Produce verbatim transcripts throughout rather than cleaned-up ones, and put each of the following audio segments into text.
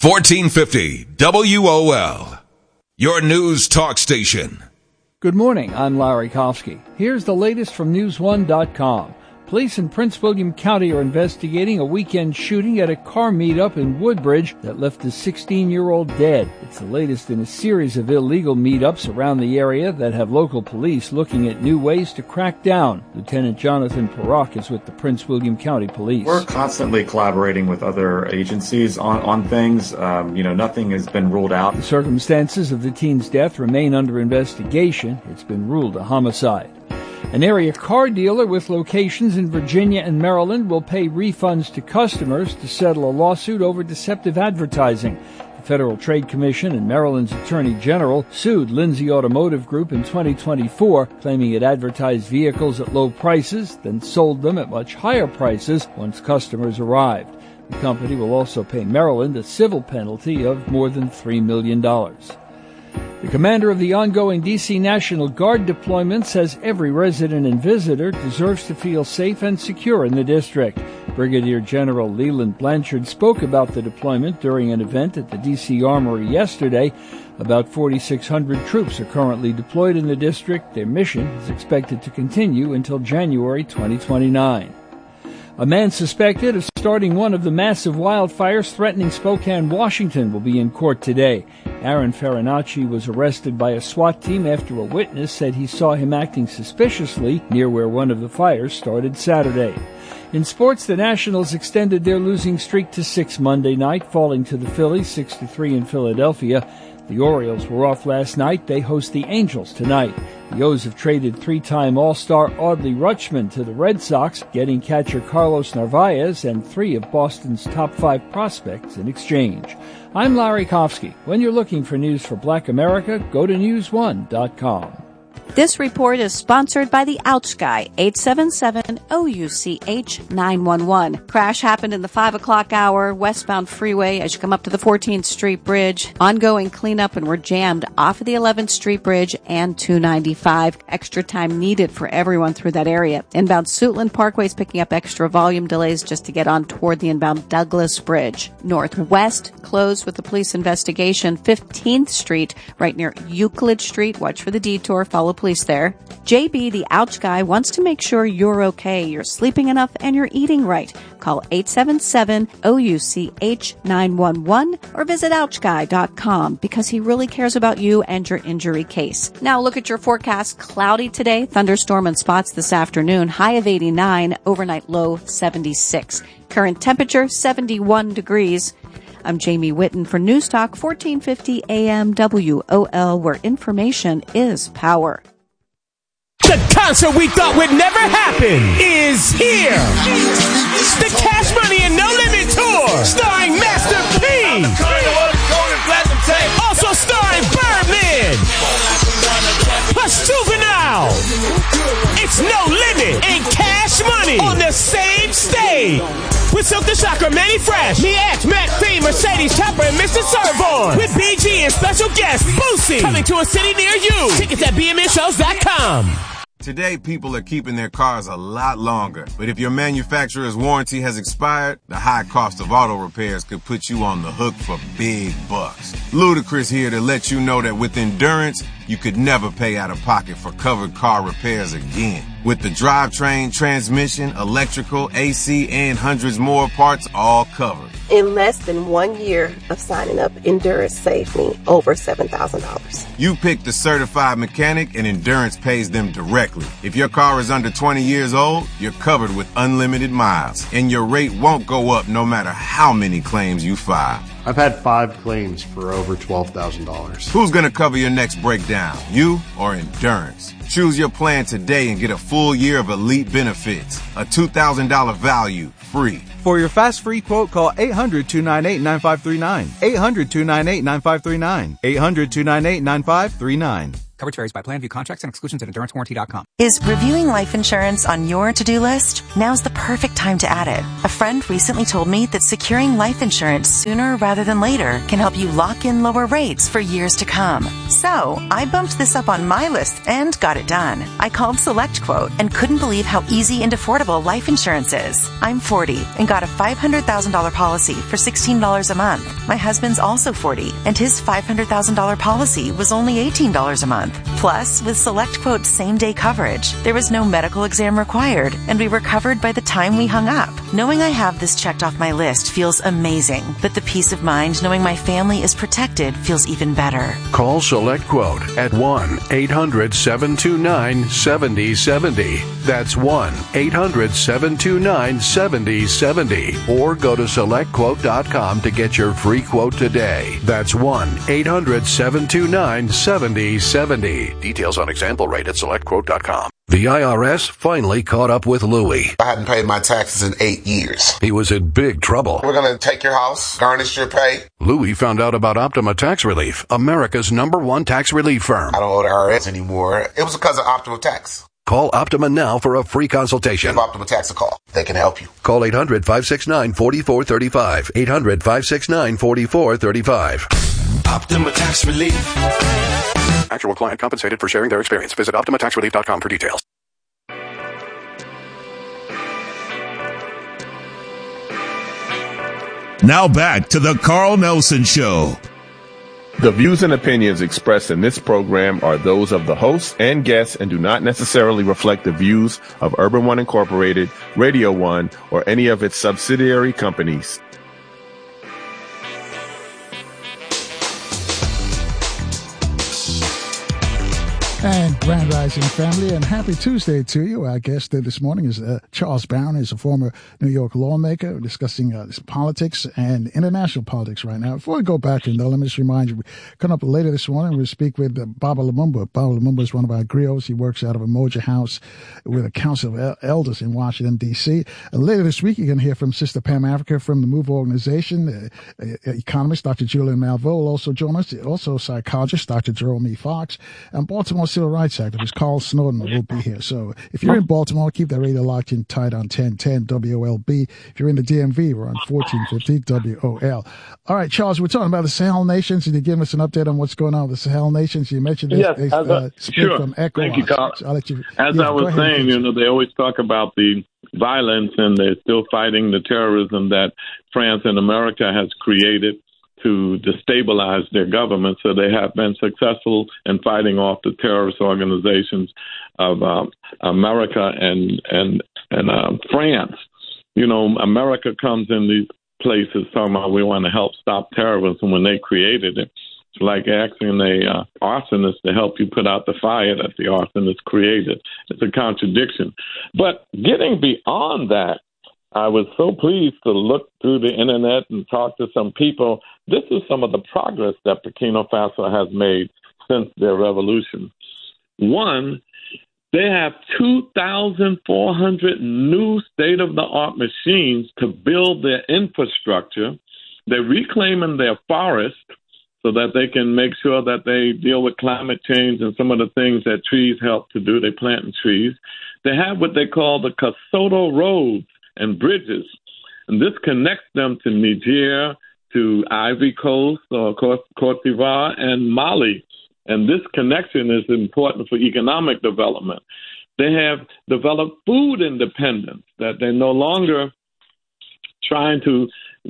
fourteen fifty W O L, your news talk station. Good morning, I'm Larry Kofsky. Here's the latest from news one dot com. Police in Prince William County are investigating a weekend shooting at a car meetup in Woodbridge that left a sixteen-year-old dead. It's the latest in a series of illegal meetups around the area that have local police looking at new ways to crack down. Lieutenant Jonathan Perrock is with the Prince William County Police. We're constantly collaborating with other agencies on, on things. Um, you know, nothing has been ruled out. The circumstances of the teen's death remain under investigation. It's been ruled a homicide. An area car dealer with locations in Virginia and Maryland will pay refunds to customers to settle a lawsuit over deceptive advertising. The Federal Trade Commission and Maryland's Attorney General sued Lindsay Automotive Group in twenty twenty-four, claiming it advertised vehicles at low prices, then sold them at much higher prices once customers arrived. The company will also pay Maryland a civil penalty of more than three million dollars. The commander of the ongoing D C National Guard deployment says every resident and visitor deserves to feel safe and secure in the district. Brigadier General Leland Blanchard spoke about the deployment during an event at the D C Armory yesterday. About forty-six hundred troops are currently deployed in the district. Their mission is expected to continue until January twenty twenty-nine. A man suspected of starting one of the massive wildfires threatening Spokane, Washington, will be in court today. Aaron Farinacci was arrested by a SWAT team after a witness said he saw him acting suspiciously near where one of the fires started Saturday. In sports, the Nationals extended their losing streak to six Monday night, falling to the Phillies six to three in Philadelphia. The Orioles were off last night. They host the Angels tonight. The O's have traded three-time All-Star Audley Rutschman to the Red Sox, getting catcher Carlos Narvaez and three of Boston's top five prospects in exchange. I'm Larry Kofsky. When you're looking for news for Black America, go to news one dot com. This report is sponsored by the Ouch Guy, eight seven seven O U C H nine one one. Crash happened in the five o'clock hour, westbound freeway as you come up to the fourteenth Street Bridge. Ongoing cleanup, and we're jammed off of the eleventh Street Bridge and two ninety-five. Extra time needed for everyone through that area. Inbound Suitland Parkway is picking up extra volume delays just to get on toward the inbound Douglas Bridge. Northwest closed with the police investigation. fifteenth Street, right near Euclid Street. Watch for the detour. Follow police there. J B, the Ouch Guy, wants to make sure you're okay, you're sleeping enough, and you're eating right. Call eight seven seven O U C H nine one one or visit ouch guy dot com because he really cares about you and your injury case. Now look at your forecast. Cloudy today, thunderstorm and spots this afternoon, high of eighty-nine, overnight low seventy-six. Current temperature seventy-one degrees. I'm Jamie Whitten for News Talk fourteen fifty A M W O L, where information is power. The concert we thought would never happen is here. The Cash Money and No Limit Tour, starring Master P. Also starring Birdman. Plus Juvenile. It's No Limit and Cash Money on the same stage. With Silk the Shocker, Manny Fresh, Me X, Matt Free, Mercedes Chopper, and Mister Servon. With B G and special guest Boosie. Coming to a city near you. Tickets at B M N shows dot com. Today, people are keeping their cars a lot longer. But if your manufacturer's warranty has expired, the high cost of auto repairs could put you on the hook for big bucks. Ludacris here to let you know that with Endurance, you could never pay out of pocket for covered car repairs again. With the drivetrain, transmission, electrical, A C, and hundreds more parts all covered. In less than one year of signing up, Endurance saved me over seven thousand dollars. You pick the certified mechanic and Endurance pays them directly. If your car is under twenty years old, you're covered with unlimited miles. And your rate won't go up no matter how many claims you file. I've had five claims for over twelve thousand dollars. Who's going to cover your next breakdown, you or Endurance? Choose your plan today and get a full year of elite benefits. A two thousand dollars value, free. For your fast free quote, call eight hundred, two nine eight, nine five three nine. eight hundred, two nine eight, nine five three nine. eight hundred, two nine eight, nine five three nine. Coverage varies by plan. View contracts and exclusions at endurance warranty dot com. Is reviewing life insurance on your to-do list? Now's the perfect time to add it. A friend recently told me that securing life insurance sooner rather than later can help you lock in lower rates for years to come. So, I bumped this up on my list and got it done. I called SelectQuote and couldn't believe how easy and affordable life insurance is. I'm forty and got a five hundred thousand dollars policy for sixteen dollars a month. My husband's also forty and his five hundred thousand dollars policy was only eighteen dollars a month. Plus, with SelectQuote's same-day coverage, there was no medical exam required, and we were covered by the time we hung up. Knowing I have this checked off my list feels amazing, but the peace of mind knowing my family is protected feels even better. Call SelectQuote at one eight hundred seven two nine seven zero seven zero. That's one eight hundred seven two nine seven zero seven zero. Or go to select quote dot com to get your free quote today. That's one eight hundred seven two nine seven zero seven zero. Details on example rate at select quote dot com. The I R S finally caught up with Louie. I hadn't paid my taxes in eight years. He was in big trouble. We're going to take your house, garnish your pay. Louie found out about Optima Tax Relief, America's number one tax relief firm. I don't owe the I R S anymore. It was because of Optima Tax. Call Optima now for a free consultation. Give Optima Tax a call. They can help you. Call eight hundred five six nine four four three five. eight hundred five six nine four four three five. Optima Tax Relief. Actual client compensated for sharing their experience. Visit optima tax relief dot com for details. Now back to the Carl Nelson Show. The views and opinions expressed in this program are those of the host and guests and do not necessarily reflect the views of Urban One Incorporated, Radio One, or any of its subsidiary companies. And Grand Rising family, and happy Tuesday to you. Our guest this morning is uh, Charles Barron. He's a former New York lawmaker. We're discussing uh, politics and international politics right now. Before we go back to that, let me just remind you, coming up later this morning, we'll speak with uh, Baba Lumumba. Baba Lumumba is one of our griots. He works out of Umoja House with a council of el- elders in Washington, D C. And later this week, you're going to hear from Sister Pam Africa from the MOVE organization. Uh, uh, economist Doctor Julian Malveaux will also join us. Also psychologist Doctor Jerome E. Fox. And Baltimore Civil Rights Activist Carl Snowden will be here. So if you're in Baltimore, keep that radio locked in tight on ten ten W O L B. If you're in the D M V, we're on fourteen fifty W O L. All right, Charles, we're talking about the Sahel nations, and you give us an update on what's going on with the Sahel nations. You mentioned this. Yes, they, as uh, a, sure. From ECOWAS. Thank you, Carl. So I'll let you, as yeah, I was saying, you know, they always talk about the violence, and they're still fighting the terrorism that France and America has created to destabilize their government. So they have been successful in fighting off the terrorist organizations of um, America and and and uh, France. You know, America comes in these places talking about we want to help stop terrorism when they created it. It's like asking a uh, arsonist to help you put out the fire that the arsonist created. It's a contradiction. But getting beyond that, I was so pleased to look through the internet and talk to some people. This is some of the progress that Burkina Faso has made since their revolution. One, they have two thousand four hundred new state-of-the-art machines to build their infrastructure. They're reclaiming their forest so that they can make sure that they deal with climate change and some of the things that trees help to do. They plant trees. They have what they call the Kasoto roads and bridges, and this connects them to Niger, to Ivory Coast, or Cote d'Ivoire, and Mali. And this connection is important for economic development. They have developed food independence, that they're no longer trying to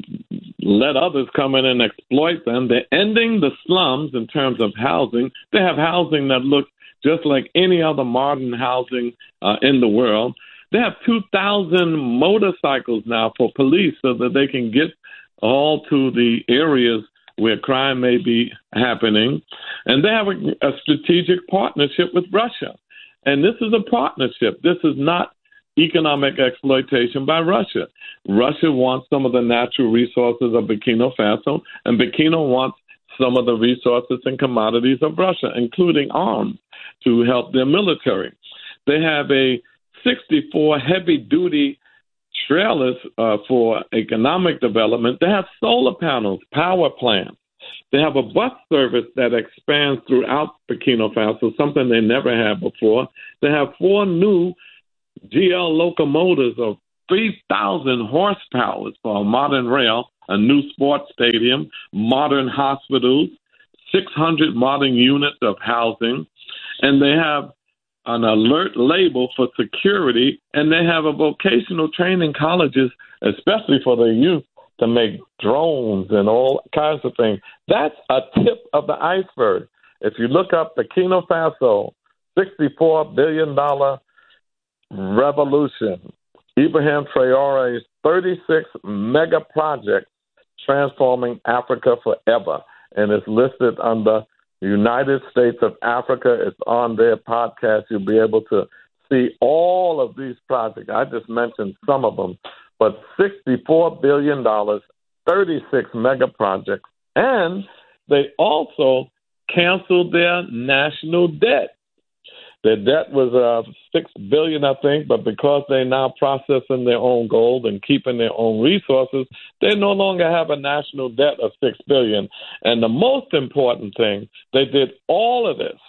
let others come in and exploit them. They're ending the slums in terms of housing. They have housing that looks just like any other modern housing uh, in the world. They have two thousand motorcycles now for police so that they can get all to the areas where crime may be happening. And they have a, a strategic partnership with Russia. And this is a partnership. This is not economic exploitation by Russia. Russia wants some of the natural resources of Burkina Faso, and Burkina wants some of the resources and commodities of Russia, including arms, to help their military. They have a sixty-four heavy-duty trailers uh, for economic development. They have solar panels, power plants. They have a bus service that expands throughout Burkina Faso, something they never had before. They have four new G L locomotives of three thousand horsepower for a modern rail, a new sports stadium, modern hospitals, six hundred modern units of housing, and they have an alert label for security, and they have a vocational training colleges, especially for the youth, to make drones and all kinds of things. That's a tip of the iceberg. If you look up Burkina Faso, sixty-four billion dollars revolution, Ibrahim Traore's thirty-six mega projects transforming Africa forever, and it's listed under United States of Africa. It's on their podcast. You'll be able to see all of these projects. I just mentioned some of them, but sixty-four billion dollars, thirty-six mega projects, and they also canceled their national debt. Their debt was uh, six billion dollars, I think, but because they're now processing their own gold and keeping their own resources, they no longer have a national debt of six billion dollars. And the most important thing, they did all of this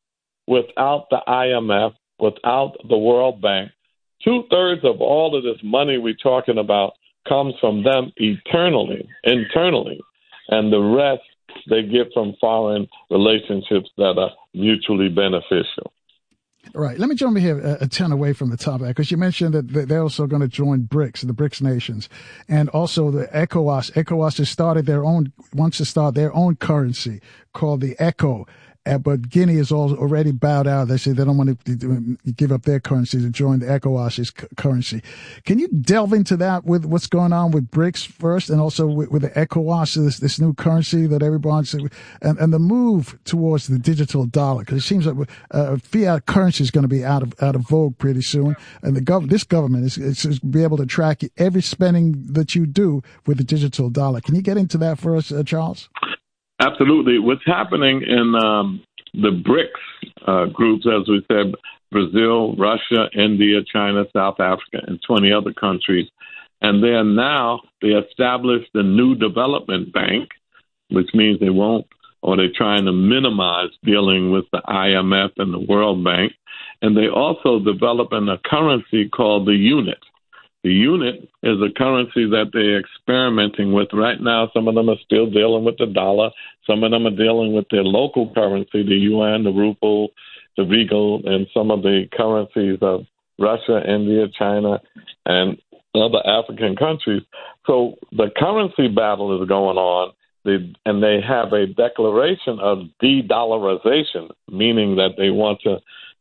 without the I M F, without the World Bank. Two-thirds of all of this money we're talking about comes from them eternally, internally, and the rest they get from foreign relationships that are mutually beneficial. Right. Let me jump in here a, a ten away from the topic, because you mentioned that they're also going to join BRICS, the BRICS nations, and also the ECOWAS. ECOWAS has started their own, wants to start their own currency called the ECHO. Uh, but Guinea is all already bowed out. They say they don't want to give up their currency to join the ECOWAS's c- currency. Can you delve into that with what's going on with BRICS first, and also with, with the ECOWAS, this, this new currency that everyone's, and, and the move towards the digital dollar? Because it seems like uh, fiat currency is going to be out of out of vogue pretty soon, and the gov- this government is, is, is be able to track every spending that you do with the digital dollar. Can you get into that for us, uh, Charles? Absolutely. What's happening in um, the BRICS uh, groups, as we said, Brazil, Russia, India, China, South Africa, and twenty other countries. And they are now, they established the new development bank, which means they won't, or they're trying to minimize dealing with the I M F and the World Bank. And they also developing a currency called the unit. The unit is a currency that they're experimenting with right now. Some of them are still dealing with the dollar. Some of them are dealing with their local currency, the yuan, the ruble, the regal, and some of the currencies of Russia, India, China, and other African countries. So the currency battle is going on, they, and they have a declaration of de-dollarization, meaning that they want to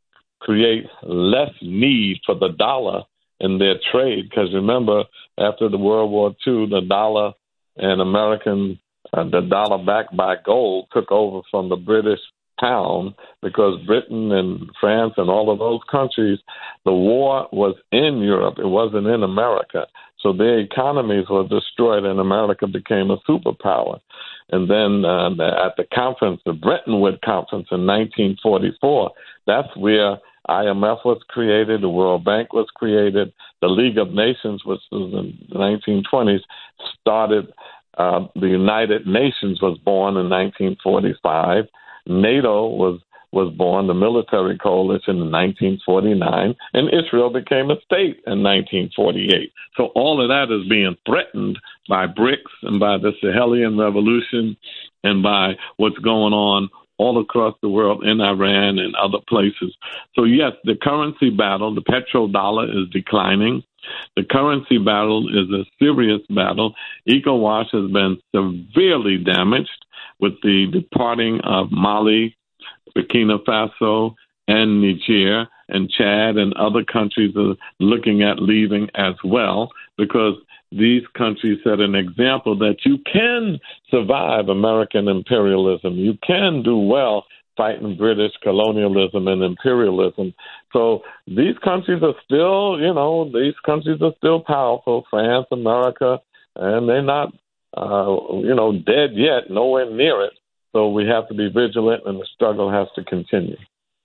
create less need for the dollar in their trade, because remember, after the World War Two, the dollar and American, uh, the dollar backed by gold took over from the British pound, because Britain and France and all of those countries, the war was in Europe, it wasn't in America. So their economies were destroyed and America became a superpower. And then uh, at the conference, the Bretton Woods Conference in nineteen forty-four, that's where I M F was created, the World Bank was created, the League of Nations, which was in the nineteen twenties, started, uh, the United Nations was born in nineteen forty-five, NATO was was born, the military coalition, in nineteen forty-nine, and Israel became a state in nineteen forty-eight. So all of that is being threatened by BRICS and by the Sahelian revolution and by what's going on all across the world in Iran and other places. So yes, the currency battle, the petrodollar is declining. The currency battle is a serious battle. ECOWAS has been severely damaged with the departing of Mali, Burkina Faso, and Niger, and Chad and other countries are looking at leaving as well, because these countries set an example that you can survive American imperialism. You can do well fighting British colonialism and imperialism. So these countries are still, you know, these countries are still powerful, France, America, and they're not, uh, you know, dead yet, nowhere near it. So we have to be vigilant, and the struggle has to continue.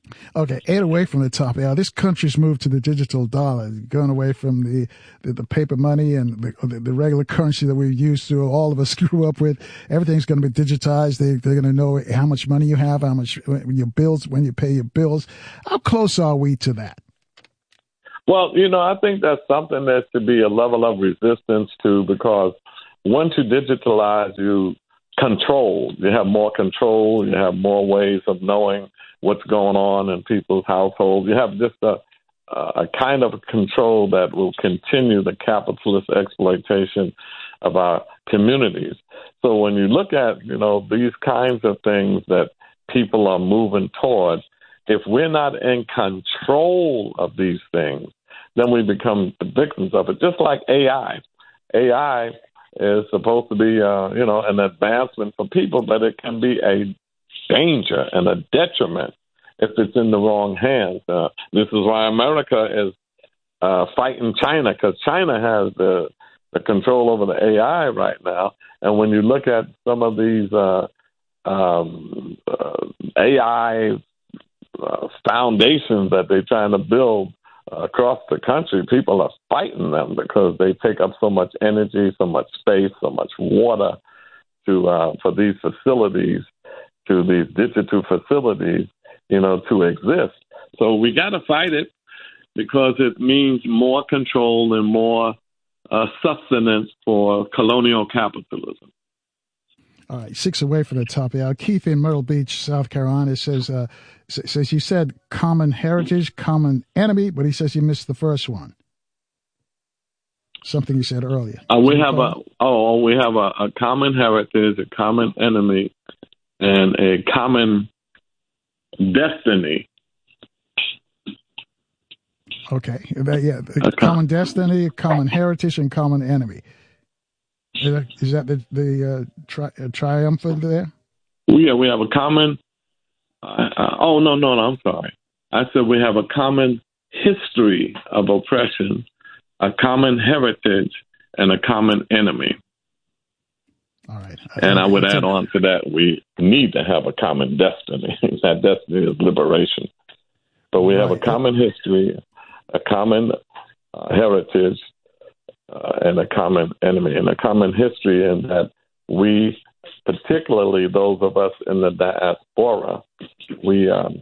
Okay, eight away from the top. Yeah, this country's moved to the digital dollar, going away from the, the, the paper money and the, the, the regular currency that we've used to, all of us grew up with. Everything's going to be digitized. They, they're going to know how much money you have, how much your bills, when you pay your bills. How close are we to that? Well, you know, I think that's something that should be a level of resistance to, because once you digitalize, you control. You have more control. You have more ways of knowing what's going on in people's households. You have just a, a kind of control that will continue the capitalist exploitation of our communities. So when you look at, you know, these kinds of things that people are moving towards, if we're not in control of these things, then we become the victims of it. Just like A I. A I is supposed to be, uh, you know, an advancement for people, but it can be a danger and a detriment if it's in the wrong hands. Uh, this is why America is uh, fighting China, because China has the, the control over the A I right now. And when you look at some of these uh, um, uh, A I uh, foundations that they're trying to build uh, across the country, people are fighting them because they take up so much energy, so much space, so much water to uh, for these facilities, to these digital facilities, you know, to exist. So we got to fight it because it means more control and more uh, sustenance for colonial capitalism. All right, six away from the top. Yeah, Keith in Myrtle Beach, South Carolina says, uh, says you said common heritage, common enemy, but he says you missed the first one. Something you said earlier. Uh, we have a oh, we have a, a common heritage, a common enemy, and a common destiny. Okay, that, yeah, a common destiny, common heritage, and common enemy. Is that, is that the, the uh, tri- uh, triumphant there? Yeah, we have a common. Uh, uh, oh no, no, no! I'm sorry. I said we have a common history of oppression, a common heritage, and a common enemy. All right. And I would add on to that, we need to have a common destiny. That destiny is liberation. But we have a common history, a common uh, heritage, uh, and a common enemy. And a common history in that we, particularly those of us in the diaspora, we um,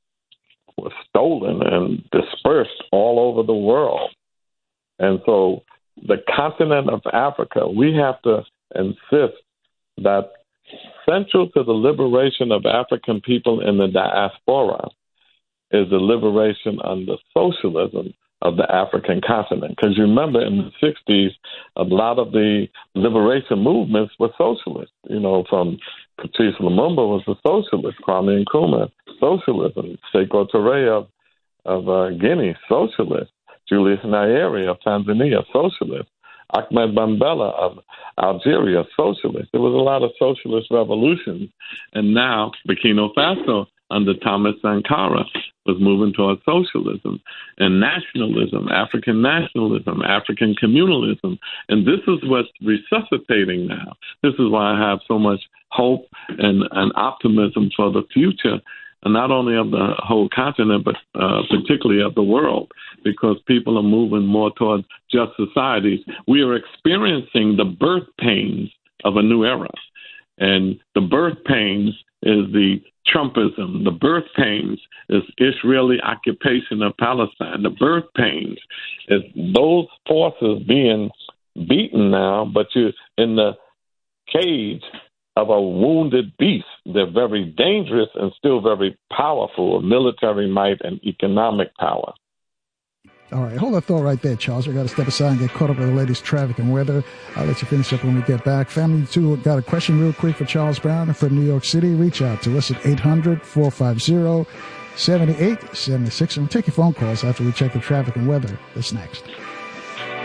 were stolen and dispersed all over the world. And so the continent of Africa, we have to insist that central to the liberation of African people in the diaspora is the liberation under socialism of the African continent. Because you remember in the sixties, a lot of the liberation movements were socialist. You know, from Patrice Lumumba was a socialist, Kwame Nkrumah, socialism, Sekou Touré of, of uh, Guinea, socialist, Julius Nyerere of Tanzania, socialist, Ahmed Bambella of Algeria, socialist. There was a lot of socialist revolutions. And now Burkina Faso under Thomas Sankara was moving towards socialism and nationalism, African nationalism, African communalism. And this is what's resuscitating now. This is why I have so much hope and, and optimism for the future, and not only of the whole continent, but uh, particularly of the world, because people are moving more towards just societies. We are experiencing the birth pains of a new era. And the birth pains is the Trumpism. The birth pains is Israeli occupation of Palestine. The birth pains is those forces being beaten now, but you're in the cage of a wounded beast. They're very dangerous and still very powerful, military might and economic power. All right, hold that thought right there, Charles. We got to step aside and get caught up with the latest traffic and weather. I'll let you finish up when we get back. Family two got a question real quick for Charles Brown from New York City. Reach out to us at eight hundred, four five zero, seven eight seven six. And we'll take your phone calls after we check the traffic and weather. That's next.